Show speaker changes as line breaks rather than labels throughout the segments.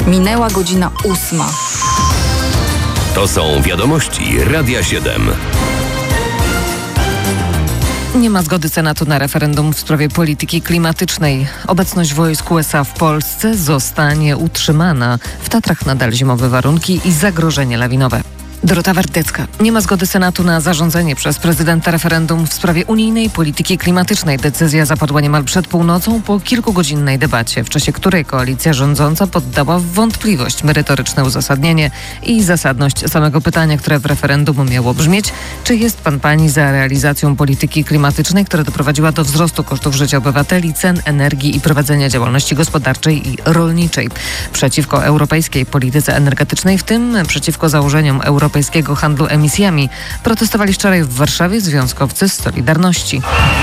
Minęła godzina 8.
To są wiadomości Radia 7.
Nie ma zgody Senatu na referendum w sprawie polityki klimatycznej. Obecność wojsk USA w Polsce zostanie utrzymana. W Tatrach nadal zimowe warunki i zagrożenie lawinowe. Dorota Wardecka. Nie ma zgody Senatu na zarządzenie przez prezydenta referendum w sprawie unijnej polityki klimatycznej. Decyzja zapadła niemal przed północą po kilkugodzinnej debacie, w czasie której koalicja rządząca poddała w wątpliwość merytoryczne uzasadnienie i zasadność samego pytania, które w referendum miało brzmieć: czy jest pani za realizacją polityki klimatycznej, która doprowadziła do wzrostu kosztów życia obywateli, cen energii i prowadzenia działalności gospodarczej i rolniczej? Przeciwko europejskiej polityce energetycznej, w tym przeciwko założeniom europejskiego handlu emisjami, protestowali wczoraj w Warszawie związkowcy z Solidarności.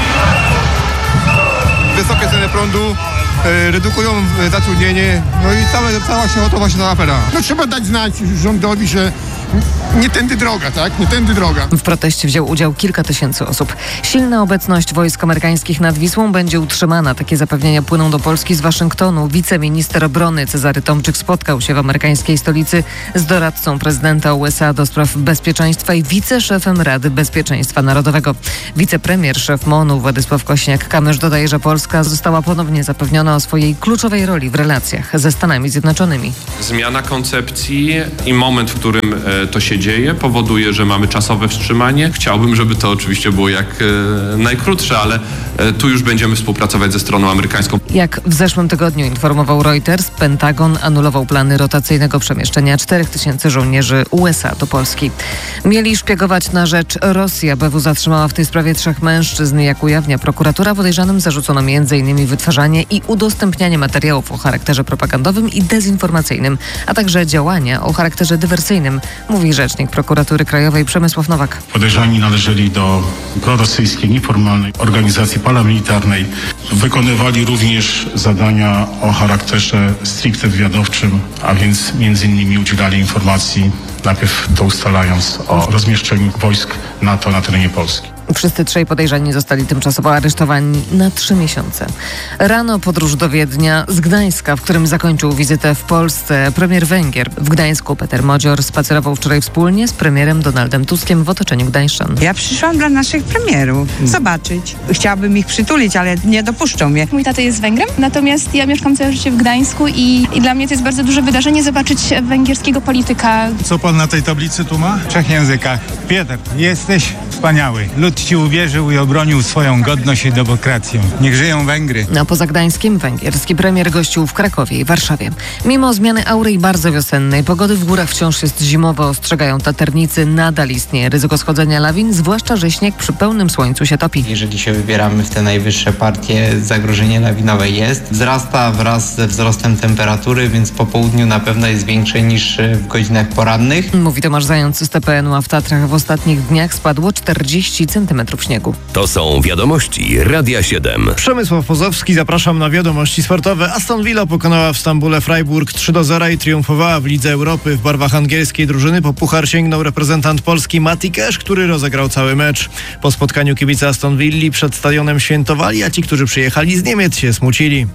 Wysokie ceny prądu redukują zatrudnienie, no i cała się oto właśnie ta afera.
No trzeba dać znać rządowi, że nie tędy droga, tak? Nie tędy droga.
W proteście wziął udział kilka tysięcy osób. Silna obecność wojsk amerykańskich nad Wisłą będzie utrzymana. Takie zapewnienia płyną do Polski z Waszyngtonu. Wiceminister obrony Cezary Tomczyk spotkał się w amerykańskiej stolicy z doradcą prezydenta USA do spraw bezpieczeństwa i wiceszefem Rady Bezpieczeństwa Narodowego. Wicepremier, szef MON-u Władysław Kośniak-Kamysz dodaje, że Polska została ponownie zapewniona o swojej kluczowej roli w relacjach ze Stanami Zjednoczonymi.
Zmiana koncepcji i moment, w którym to się dzieje, powoduje, że mamy czasowe wstrzymanie. Chciałbym, żeby to oczywiście było jak najkrótsze, ale tu już będziemy współpracować ze stroną amerykańską.
Jak w zeszłym tygodniu informował Reuters, Pentagon anulował plany rotacyjnego przemieszczenia 4000 żołnierzy USA do Polski. Mieli szpiegować na rzecz Rosji. ABW zatrzymała w tej sprawie 3 mężczyzn. Jak ujawnia prokuratura, podejrzanym zarzucono m.in. wytwarzanie i udostępnianie materiałów o charakterze propagandowym i dezinformacyjnym, a także działania o charakterze dywersyjnym, mówi rzecznik Prokuratury Krajowej Przemysław Nowak.
Podejrzani należeli do prorosyjskiej nieformalnej organizacji paramilitarnej. Wykonywali również zadania o charakterze stricte wywiadowczym, a więc m.in. udzielali informacji, najpierw to ustalając, o rozmieszczeniu wojsk NATO na terenie Polski.
Wszyscy 3 podejrzani zostali tymczasowo aresztowani na 3 miesiące. Rano podróż do Wiednia z Gdańska, w którym zakończył wizytę w Polsce premier Węgier. W Gdańsku Peter Modzior spacerował wczoraj wspólnie z premierem Donaldem Tuskiem w otoczeniu gdańszczan.
Ja przyszłam dla naszych premierów zobaczyć. Chciałabym ich przytulić, ale nie dopuszczą mnie.
Mój tata jest Węgrem, natomiast ja mieszkam całe życie w Gdańsku i dla mnie to jest bardzo duże wydarzenie zobaczyć węgierskiego polityka.
Co pan na tej tablicy tu ma? W 3 językach. Piotr, jesteś wspaniały. Lud ci uwierzył i obronił swoją godność i demokrację. Niech żyją Węgry.
A poza Gdańskiem węgierski premier gościł w Krakowie i Warszawie. Mimo zmiany aury i bardzo wiosennej pogody w górach wciąż jest zimowo, ostrzegają taternicy. Nadal istnieje ryzyko schodzenia lawin, zwłaszcza że śnieg przy pełnym słońcu się topi.
Jeżeli się wybieramy w te najwyższe partie, zagrożenie lawinowe jest. Wzrasta wraz ze wzrostem temperatury, więc po południu na pewno jest większe niż w godzinach porannych.
Mówi Tomasz Zając z TPN-u, a w Tatrach w ostatnich dniach spadło 40 cm śniegu.
To są wiadomości Radia 7.
Przemysław Pozowski, zapraszam na wiadomości sportowe. Aston Villa pokonała w Stambule Freiburg 3-0 i triumfowała w Lidze Europy. W barwach angielskiej drużyny po puchar sięgnął reprezentant Polski Mati Cash, który rozegrał cały mecz. Po spotkaniu kibice Aston Villi przed stadionem świętowali, a ci, którzy przyjechali z Niemiec, się smucili.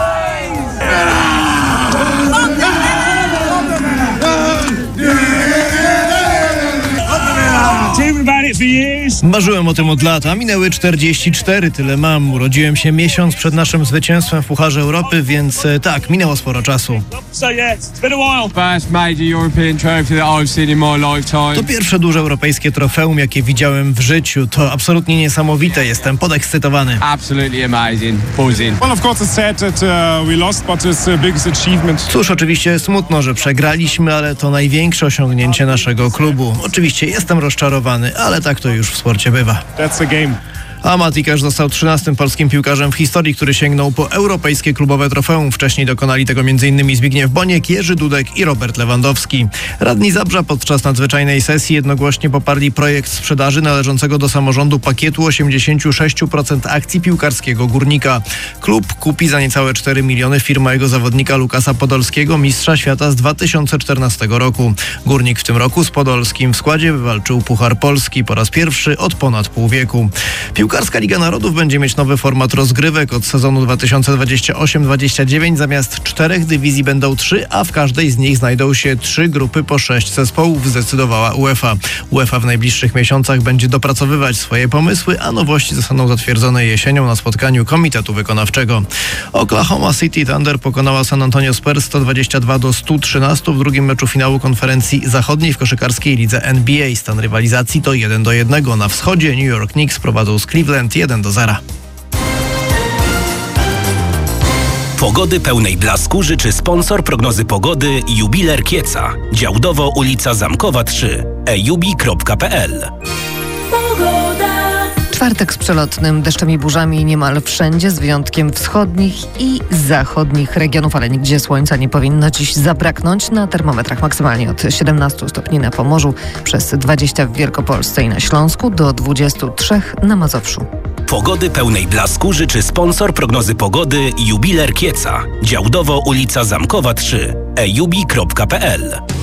Marzyłem o tym od lat, a minęły 44, tyle mam. Urodziłem się miesiąc przed naszym zwycięstwem w Pucharze Europy, więc tak, minęło sporo czasu. To pierwsze duże europejskie trofeum, jakie widziałem w życiu. To absolutnie niesamowite, jestem podekscytowany. Cóż, oczywiście smutno, że przegraliśmy, ale to największe osiągnięcie naszego klubu. Oczywiście jestem rozczarowany, ale tak to już w sporcie bywa. A Mati Cash został 13. polskim piłkarzem w historii, który sięgnął po europejskie klubowe trofeum. Wcześniej dokonali tego m.in. Zbigniew Boniek, Jerzy Dudek i Robert Lewandowski. Radni Zabrza podczas nadzwyczajnej sesji jednogłośnie poparli projekt sprzedaży należącego do samorządu pakietu 86% akcji piłkarskiego Górnika. Klub kupi za niecałe 4 miliony firmę jego zawodnika Lukasa Podolskiego, mistrza świata z 2014 roku. Górnik w tym roku z Podolskim w składzie wywalczył Puchar Polski po raz pierwszy od ponad pół wieku. Piłkarska Liga Narodów będzie mieć nowy format rozgrywek. Od sezonu 2028-29 zamiast 4 dywizji będą 3, a w każdej z nich znajdą się 3 grupy po 6 zespołów, zdecydowała UEFA. UEFA w najbliższych miesiącach będzie dopracowywać swoje pomysły, a nowości zostaną zatwierdzone jesienią na spotkaniu Komitetu Wykonawczego. Oklahoma City Thunder pokonała San Antonio Spurs 122-113 w drugim meczu finału konferencji zachodniej w koszykarskiej lidze NBA. Stan rywalizacji to 1-1. Na wschodzie New York Knicks prowadzą z Cleveland 1-0.
Pogody pełnej blasku życzy sponsor prognozy pogody Jubiler Kieca. Działdowo ulica Zamkowa 3. ejubi.pl.
Czwartek z przelotnym deszczem i burzami niemal wszędzie, z wyjątkiem wschodnich i zachodnich regionów, ale nigdzie słońca nie powinno dziś zabraknąć. Na termometrach maksymalnie od 17 stopni na Pomorzu, przez 20 w Wielkopolsce i na Śląsku, do 23 na Mazowszu.
Pogody pełnej blasku życzy sponsor prognozy pogody Jubiler Kieca. Działdowo ulica Zamkowa 3. ejubi.pl.